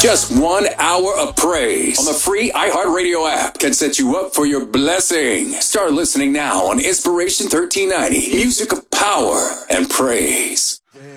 Just 1 hour of praise on the free iHeartRadio app can set you up for your blessing. Start listening now on Inspiration 1390. Music of power and praise.